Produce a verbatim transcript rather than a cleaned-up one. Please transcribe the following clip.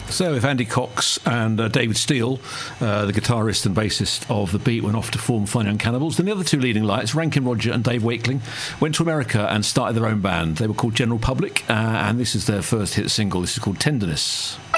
So if Andy Cox and uh, David Steele, uh, the guitarist and bassist of The Beat, went off to form Fine Young Cannibals, then the other two leading lights, Rankin Roger and Dave Wakeling, went to America and started their own band. They were called General Public, uh, and this is their first hit single. This is called Tenderness.